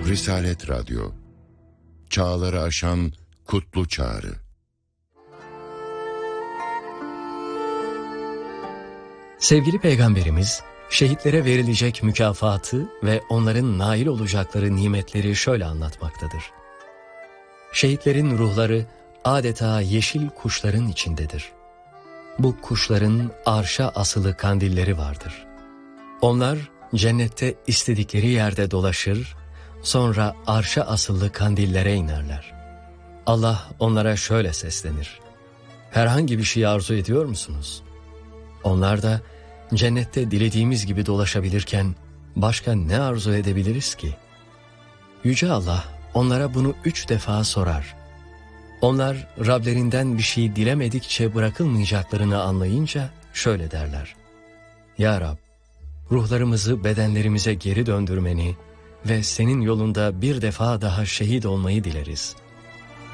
Risalet Radyo, çağları aşan kutlu çağrı. Sevgili Peygamberimiz, şehitlere verilecek mükafatı ve onların nail olacakları nimetleri şöyle anlatmaktadır. Şehitlerin ruhları adeta yeşil kuşların içindedir. Bu kuşların arşa asılı kandilleri vardır. Onlar cennette istedikleri yerde dolaşır, sonra arşa asılı kandillere inerler. Allah onlara şöyle seslenir: herhangi bir şey arzu ediyor musunuz? Onlar da cennette dilediğimiz gibi dolaşabilirken başka ne arzu edebiliriz ki? Yüce Allah onlara bunu 3 defa sorar. Onlar Rablerinden bir şey dilemedikçe bırakılmayacaklarını anlayınca şöyle derler: Ya Rab, ruhlarımızı bedenlerimize geri döndürmeni ve senin yolunda bir defa daha şehit olmayı dileriz.